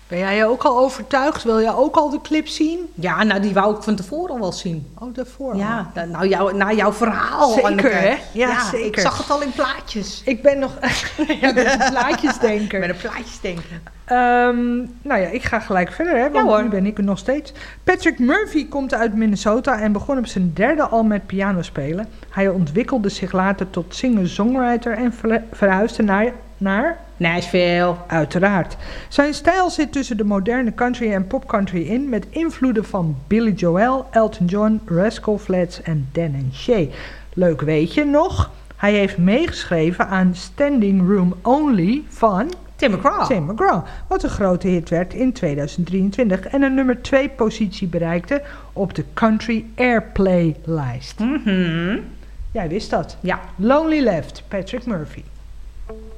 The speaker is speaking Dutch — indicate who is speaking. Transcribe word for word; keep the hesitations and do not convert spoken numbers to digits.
Speaker 1: Ben jij ook al overtuigd? Wil jij ook al de clip zien?
Speaker 2: Ja, nou die wou ik van tevoren al wel zien.
Speaker 1: Oh, daarvoor al.
Speaker 2: Ja, da- nou jou, na jouw verhaal.
Speaker 1: Zeker,
Speaker 2: Anneke.
Speaker 1: hè? Ja,
Speaker 2: Ja,
Speaker 1: zeker.
Speaker 2: Ik zag het al in plaatjes.
Speaker 1: Ik ben nog... ja, met de plaatjesdenker.
Speaker 2: Met een plaatjes denken.
Speaker 1: Ehm, nou ja, ik ga gelijk verder, hè, want
Speaker 2: Ja, hoor.
Speaker 1: nu ben ik er nog steeds. Patrick Murphy komt uit Minnesota en begon op zijn derde al met piano spelen. Hij ontwikkelde zich later tot singer-songwriter en ver- verhuisde naar, naar,
Speaker 2: Nashville.
Speaker 1: uiteraard. Zijn stijl zit tussen de moderne country en popcountry in, met invloeden van Billy Joel, Elton John, Rascal Flatts en Dan and Shay. Leuk weet je nog, hij heeft meegeschreven aan Standing Room Only van...
Speaker 2: Tim McGraw.
Speaker 1: Tim McGraw, wat een grote hit werd in tweeduizend drieëntwintig en een nummer twee positie bereikte op de Country Airplay lijst.
Speaker 2: Mhm.
Speaker 1: Jij wist dat.
Speaker 2: Ja.
Speaker 1: Lonely Left, Patrick Murphy.